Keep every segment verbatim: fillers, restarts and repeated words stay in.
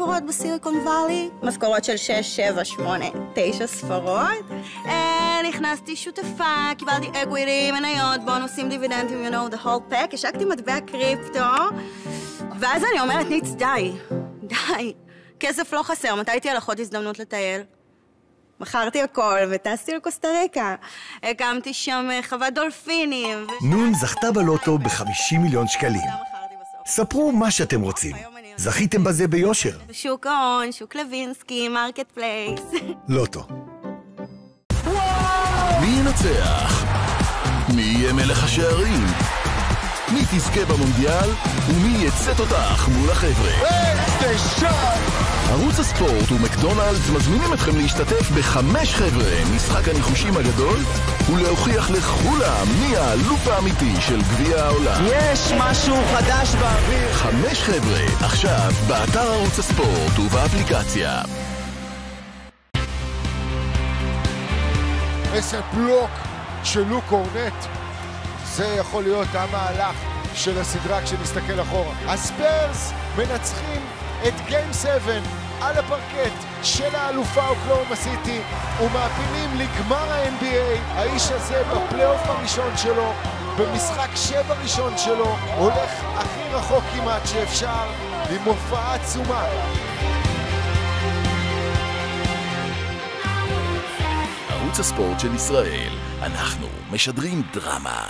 ספרות בסיליקון ואלי, משכורות של שש, שבע, שמונה, תשע ספרות. נכנסתי שותפה, קיבלתי אקוויטי, מניות, בונוסים, דיבידנדים, you know, the whole pack, השקתי מטבע קריפטו, ואז אני אומרת, ניץ, די, די, כסף לא חסר, מתי הייתי על עוד הזדמנות לטייל? מכרתי הכל וטסתי לקוסטה ריקה. הקמתי שם חוות דולפינים. נון זכתה בלוטו ב-חמישים מיליון שקלים. ספרו מה שאתם רוצים. זכיתם בזה ביושר. שוק ההון, שוק לוינסקי, מרקט פלייס. לוטו. מי ינצח? מי יהיה מלך השערים? מי תזכה במונדיאל? ומי יצא תותח מול החבר'ה? ערוץ הספורט ומקדונלדס מזמינים אתכם להשתתף בחמש חבר'ה משחק הניחושים הגדול ולהוכיח לכולם מי האלוף האמיתי של גביע העולם. יש משהו חדש באוויר. חמש חבר'ה, עכשיו באתר ערוץ הספורט ובאפליקציה. איזה בלוק של לוק קורנט. זה יכול להיות המהלך של הסדרה כשנסתכל אחורה. הספרס מנצחים את גיים שבע על הפרקט של האלופה אוקלהומה סיטי ומעפילים לגמר ה-אן בי איי. האיש הזה בפלייאוף הראשון שלו, במשחק שבע ראשון שלו, הולך הכי רחוק כמעט שאפשר עם הופעה עצומה. ערוץ הספורט של ישראל, אנחנו משדרים דרמה.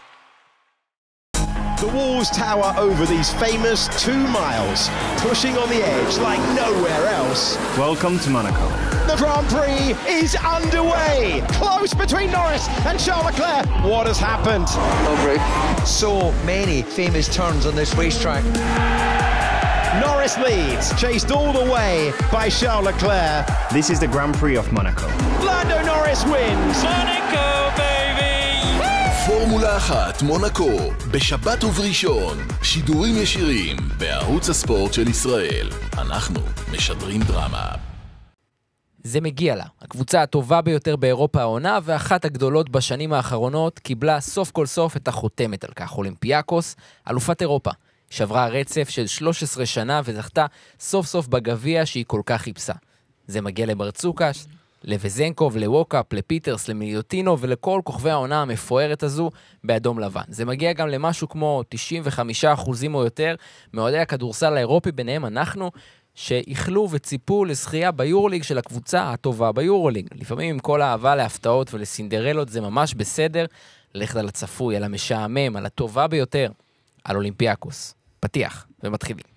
The walls tower over these famous two miles, pushing on the edge like nowhere else. Welcome to Monaco. The Grand Prix is underway. Close between Norris and Charles Leclerc. What has happened? So many famous turns on this racetrack. Norris leads, chased all the way by Charles Leclerc. This is the Grand Prix of Monaco. Lando Norris wins. Monaco, baby! פורמולה אחת, מונקו, בשבת ובראשון, שידורים ישירים בערוץ הספורט של ישראל. אנחנו משדרים דרמה. זה מגיע לה. הקבוצה הטובה ביותר באירופה העונה, ואחת הגדולות בשנים האחרונות, קיבלה סוף כל סוף את החותמת על כך. אולימפיאקוס, אלופת אירופה. שברה רצף של שלוש עשרה שנה וזכתה סוף סוף בגביע שהיא כל כך חיפשה. זה מגיע לברצוקש, לווזנקוב, לווקאפ, לפיטרס, למיליוטינו ולכל כוכבי העונה המפוארת הזו באדום לבן. זה מגיע גם למשהו כמו תשעים וחמישה אחוז או יותר מאוהדי הכדורסל האירופי, ביניהם אנחנו, שהחלו וציפו לזכייה ביורוליג של הקבוצה הטובה ביורוליג. לפעמים עם כל האהבה להפתעות ולסינדרלות זה ממש בסדר, ללכת על הצפוי, על המשעמם, על הטובה ביותר, על אולימפיאקוס. פתיח ומתחילים.